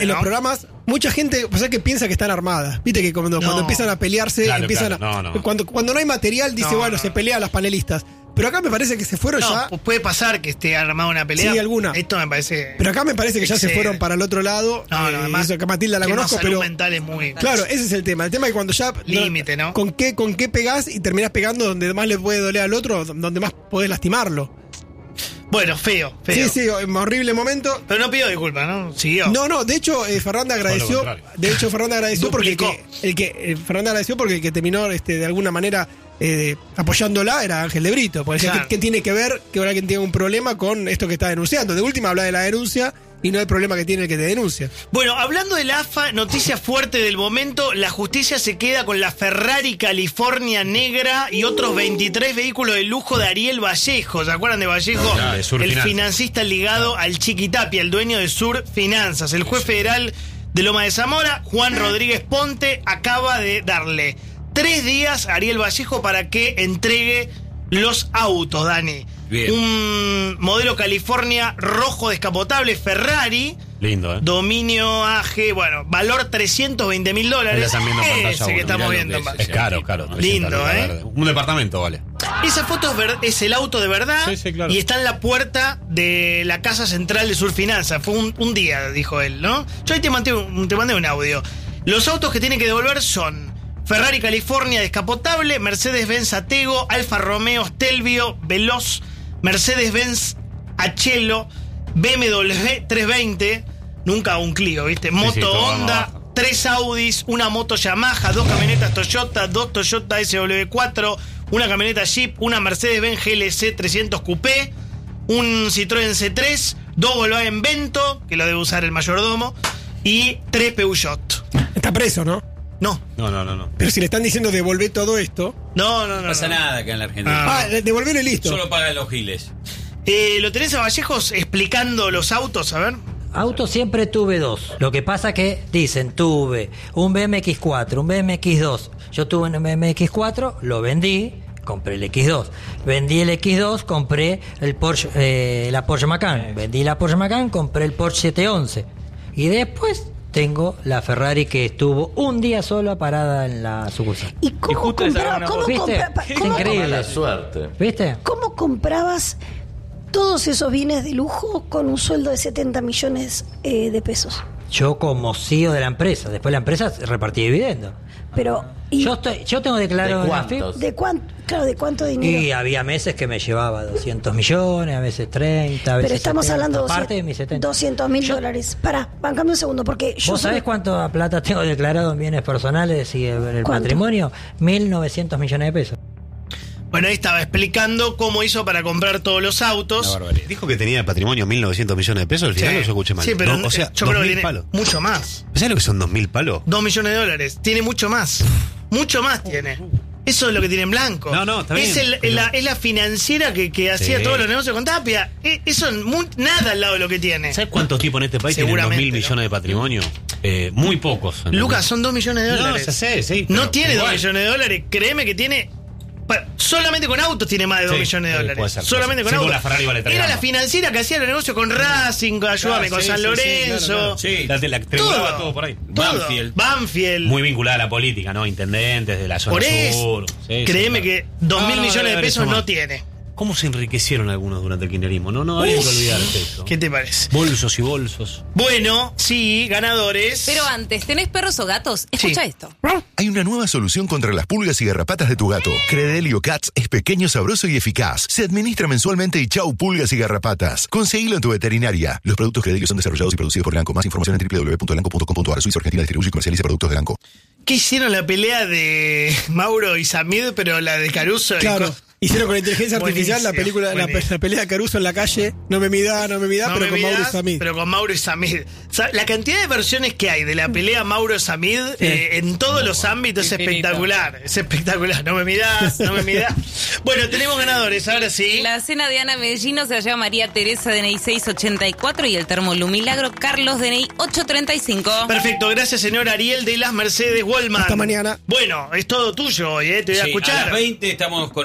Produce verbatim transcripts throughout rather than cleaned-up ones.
en los programas, mucha gente, o sea, que piensa que están armadas. Viste que cuando, no. cuando empiezan a pelearse, claro, empiezan claro, a, no, no. Cuando, cuando no hay material, dice, no, bueno, no. se pelean las panelistas. Pero acá me parece que se fueron no, ya. Puede pasar que esté armada una pelea. Sí, alguna. Esto me parece. Pero acá me parece que ya excede. se fueron para el otro lado. No, eh, no, además. Eso que Matilda la conozco, salud pero. mental es muy. Claro, ese es el tema. El tema es que cuando ya. Límite, ¿no? ¿Con qué, con qué pegás y terminás pegando donde más le puede doler al otro, donde más podés lastimarlo? Bueno, feo, feo. Sí, sí, un horrible momento. Pero no pidió disculpas, ¿no? Siguió. No, no, de hecho, eh, Fernanda agradeció. De hecho, Fernanda agradeció porque el que, el que eh, Fernanda agradeció porque el que terminó este, de alguna manera eh, apoyándola era Ángel de Brito. Porque claro. decía, ¿qué, ¿qué tiene que ver que ahora quien tenga un problema con esto que está denunciando? De última habla de la denuncia y no del problema que tiene el que te denuncia. Bueno, hablando del A F A, noticia fuerte del momento, la justicia se queda con la Ferrari California negra y otros veintitrés vehículos de lujo de Ariel Vallejo. ¿Se acuerdan de Vallejo? Ah, de Sur el Finanzas. Financista ligado al Chiquitapia, el dueño de Sur Finanzas. El juez federal de Loma de Zamora, Juan Rodríguez Ponte, acaba de darle tres días a Ariel Vallejo para que entregue los autos, Dani. Bien. Un modelo California rojo descapotable Ferrari. Lindo, ¿eh? Dominio A G, bueno, valor trescientos veinte mil dólares. Están viendo en pantalla Ese uno, que estamos viendo. Es, es caro, caro. Lindo, ¿eh? Verde. Un departamento, vale. Esa foto es, ver, es el auto de verdad. Sí, sí, claro. Y está en la puerta de la casa central de Sur Finanzas. Fue un, un día, dijo él, ¿no? Yo ahí te mandé, un, te mandé un audio. Los autos que tienen que devolver son Ferrari California descapotable, Mercedes-Benz Atego, Alfa Romeo Stelvio Veloz, Mercedes-Benz Achelo, B M W trescientos veinte, nunca un Clio, ¿viste? Moto sí, sí, Honda, tres Audis, una moto Yamaha, dos camionetas Toyota, dos Toyota S W cuatro, una camioneta Jeep, una Mercedes-Benz G L C trescientos Coupé, un Citroën C tres, dos Volkswagen Vento, que lo debe usar el mayordomo, y tres Peugeot. Está preso, ¿no? No. No, no, no, no. Pero si le están diciendo devolver todo esto. No, no, no. No pasa no. nada acá en la Argentina. Ah, devolverlo y listo. Solo pagan los giles. Eh, ¿Lo tenés a Vallejos explicando los autos? A ver. Autos siempre tuve dos. Lo que pasa que dicen, tuve un B M X cuatro, un B M X dos. Yo tuve un B M X cuatro, lo vendí, compré el X dos. Vendí el X dos, compré el Porsche, eh, la Porsche Macan. Vendí la Porsche Macan, compré el Porsche siete once. Y después tengo la Ferrari que estuvo un día sola parada en la sucursal. ¿Y cómo Y justo comprabas? esa ¿Cómo, ¿Viste? compra- Es cómo- increíble. La suerte. ¿Viste? ¿Cómo comprabas todos esos bienes de lujo con un sueldo de setenta millones eh, de pesos? Yo como C E O de la empresa, después la empresa repartía dividendos. Pero, ¿y Yo estoy, yo tengo declarado ¿De en la F I P. cuántos? de cuánto, claro, de cuánto dinero? Y había meses que me llevaba doscientos millones, a veces treinta, a veces Pero estamos setenta, hablando aparte de mis setenta. doscientos mil dólares. Pará, bancame un segundo, porque yo ¿Vos soy- sabés cuánta plata tengo declarado en bienes personales y en el ¿Cuánto? patrimonio? mil novecientos millones de pesos. Bueno, ahí estaba explicando cómo hizo para comprar todos los autos. Dijo que tenía de patrimonio mil novecientos millones de pesos. Al final Sí. no se escuche mal. Sí, pero No, o sea, yo dos creo que mil tiene palos. mucho más. ¿Sabes lo que son dos mil palos? Dos millones de dólares. Tiene mucho más. Mucho más tiene. Eso es lo que tiene en blanco. No, no, está bien, Es, el- pero- la, es la financiera que, que hacía Sí. todos los negocios con Tapia. Eh, Eso es mu- nada al lado de lo que tiene. ¿Sabes cuántos tipos en este país tienen dos Seguramente, mil ¿no? millones de patrimonio? Eh, muy pocos. ¿entendés? Lucas, son dos millones de No, dólares. ya sé, sí, No pero tiene dos igual. millones de dólares. Créeme que tiene. pa- Solamente con autos tiene más de dos Sí, millones de sí, dólares. puede ser, puede Solamente ser. con Sí, autos. con la Ferrari vale tres Era la gambas. financiera que hacía los negocios con Racing, ayúdame, con sí, San sí, sí, Lorenzo. claro, claro. Sí, la, la, triangulaba Todo. todo por ahí. Todo. Banfield. Banfield. Muy vinculada a la política, ¿no? Intendentes de la zona Por eso, sur. Sí, créeme sí, que claro. dos No, mil no, millones debe de haber pesos hecho no más. tiene. ¿Cómo se enriquecieron algunos durante el kirchnerismo? No, no, hay que olvidarse eso. ¿Qué te parece? Bolsos y bolsos. Bueno, sí, ganadores. Pero antes, ¿tenés perros o gatos? Escucha Sí. esto. Hay una nueva solución contra las pulgas y garrapatas de tu gato. Credelio Cats es pequeño, sabroso y eficaz. Se administra mensualmente y chau pulgas y garrapatas. Conseguilo en tu veterinaria. Los productos Credelio son desarrollados y producidos por Elanco. Más información en doble u doble u doble u punto elanco punto com punto a r. Suiza Argentina distribuye y comercializa productos de Elanco. ¿Qué hicieron la pelea de Mauro y Samid, pero la de Caruso? Claro. Y con- Hicieron con inteligencia artificial la Buenísimo, película, la, buenísimo. la pelea de Caruso en la calle. No me mida, no me mida, No pero me con Mauro y mirás, Samid. pero con Mauro y Samid. O sea, la cantidad de versiones que hay de la pelea Mauro-Samid eh, en todos los ámbitos es infinita. espectacular. Es espectacular. No me mirás, no me mirás. Bueno, tenemos ganadores, ahora sí. La cena de Ana Medellino se la lleva María Teresa, D N I seis ochenta y cuatro, y el termo Lumilagro Carlos, D N I ocho treinta y cinco. Perfecto, gracias señor Ariel de las Mercedes Wallman. Hasta mañana. Bueno, es todo tuyo hoy, ¿eh? Te voy a Sí, escuchar. a las veinte estamos con el minuto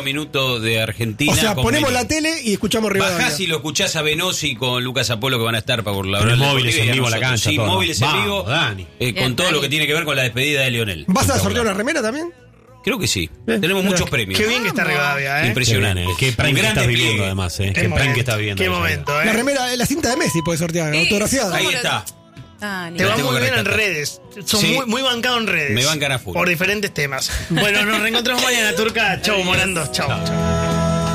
a minuto de Argentina. O sea, con ponemos Meli. la tele y escuchamos Rivadavia. Bajás y lo escuchás a Venosi con Lucas Apolo que van a estar para la Con móviles en vivo a la cancha. Sí, todo, ¿no? móviles en Vamos, vivo. Dani. eh, con Bien, todo Dani. lo que tiene que ver con la despedida de Lionel. ¿Vas a sortear Espectacular. una remera también? Creo que sí. Bien, Tenemos bien. muchos premios. Qué bien que está Rivadavia, ¿eh? Impresionante. Qué Un prank que gran estás despliegue. viviendo, además, ¿eh? Qué Qué prank momento, que estás viviendo. Qué ahí, momento, ¿eh? La remera, la cinta de Messi puede sortear, Eh, autografiada. Ahí ¿cómo lo- está. Dani. Te La va tengo muy que bien en rescatar. redes. Son Sí. muy, muy bancados en redes. Me bancan a full. Por diferentes temas. Bueno, nos reencontramos mañana, Turca. Chau, Morando. Chau. chau.